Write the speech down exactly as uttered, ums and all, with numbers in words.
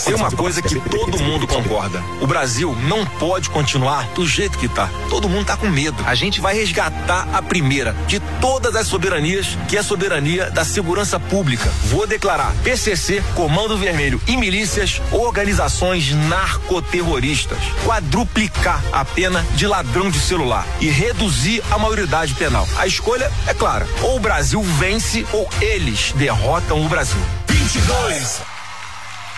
Tem uma coisa que todo mundo concorda. O Brasil não pode continuar do jeito que tá. Todo mundo tá com medo. A gente vai resgatar a primeira de todas as soberanias, que é a soberania da segurança pública. Vou declarar P C C, Comando Vermelho e milícias organizações narcoterroristas. Quadruplicar a pena de ladrão de celular e reduzir a maioridade penal. A escolha é clara. Ou o Brasil vence ou eles derrotam o Brasil. vinte e dois